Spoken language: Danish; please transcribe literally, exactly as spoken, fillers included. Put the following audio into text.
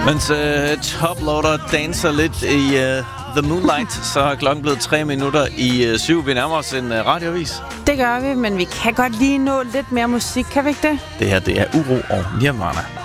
Mens uh, Toploader danser lidt i uh, The Moonlight, så er klokken blevet tre minutter i uh, syv. Vi nærmer os en uh, radioavis. Det gør vi, men vi kan godt lige nå lidt mere musik, kan vi ikke det? Det her, det er Uro og Nirvana.